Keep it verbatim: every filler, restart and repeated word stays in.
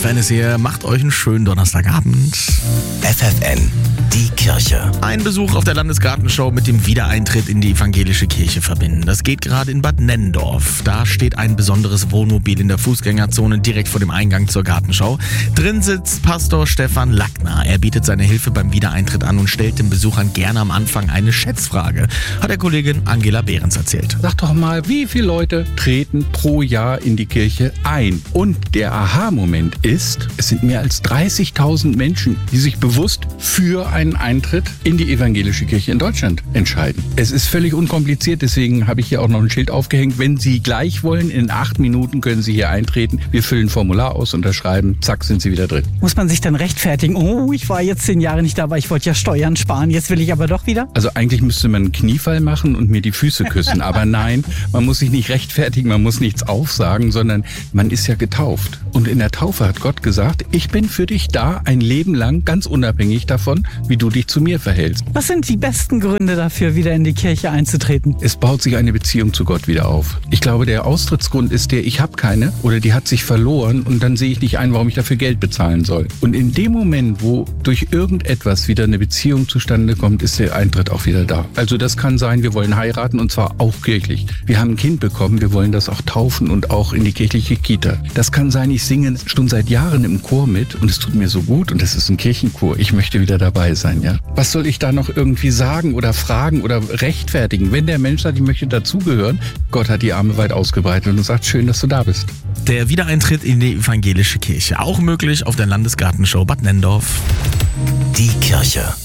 F N ist hier. Macht euch einen schönen Donnerstagabend. F F N, die Kirche. Ein Besuch auf der Landesgartenshow mit dem Wiedereintritt in die evangelische Kirche verbinden. Das geht gerade in Bad Nenndorf. Da steht ein besonderes Wohnmobil in der Fußgängerzone direkt vor dem Eingang zur Gartenschau. Drin sitzt Pastor Stefan Lackner. Er bietet seine Hilfe beim Wiedereintritt an und stellt den Besuchern gerne am Anfang eine Schätzfrage, hat der Kollegin Angela Behrens erzählt. Sag doch mal, wie viele Leute treten pro Jahr in die Kirche ein? Und der Aha-Moment ist, es sind mehr als dreißigtausend Menschen, die sich bewusst für einen Eintritt in die evangelische Kirche in Deutschland entscheiden. Es ist völlig unkompliziert, deswegen habe ich hier auch noch ein Schild aufgehängt. Wenn Sie gleich wollen, in acht Minuten können Sie hier eintreten. Wir füllen ein Formular aus, unterschreiben, zack, sind Sie wieder drin. Muss man sich dann rechtfertigen? Oh, ich war jetzt zehn Jahre nicht da, aber ich wollte ja Steuern sparen, jetzt will ich aber doch wieder? Also eigentlich müsste man einen Kniefall machen und mir die Füße küssen. Aber nein, man muss sich nicht rechtfertigen, man muss nichts aufsagen, sondern man ist ja getauft. Und in der Taufe hat Gott gesagt, ich bin für dich da ein Leben lang, ganz unabhängig davon, wie du dich zu mir verhältst. Was sind die besten Gründe dafür, wieder in die Kirche einzutreten? Es baut sich eine Beziehung zu Gott wieder auf. Ich glaube, der Austrittsgrund ist der, ich habe keine oder die hat sich verloren und dann sehe ich nicht ein, warum ich dafür Geld bezahlen soll. Und in dem Moment, wo durch irgendetwas wieder eine Beziehung zustande kommt, ist der Eintritt auch wieder da. Also das kann sein, wir wollen heiraten und zwar auch kirchlich. Wir haben ein Kind bekommen, wir wollen das auch taufen und auch in die kirchliche Kita. Das kann sein, ich singe schon seit Jahren im Chor mit und es tut mir so gut und es ist ein Kirchenchor. Ich möchte wieder dabei sein, ja. Was soll ich da noch irgendwie sagen oder fragen oder rechtfertigen? Wenn der Mensch sagt, ich möchte dazugehören, Gott hat die Arme weit ausgebreitet und sagt, schön, dass du da bist. Der Wiedereintritt in die evangelische Kirche. Auch möglich auf der Landesgartenshow Bad Nenndorf. Die Kirche.